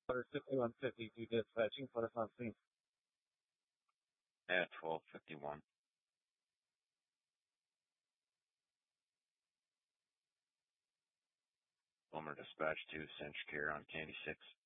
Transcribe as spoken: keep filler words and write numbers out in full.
Order fifty-one fifty-two dispatching, put us on scene. At twelve fifty-one. Boomer dispatch to Central Care on Candy six.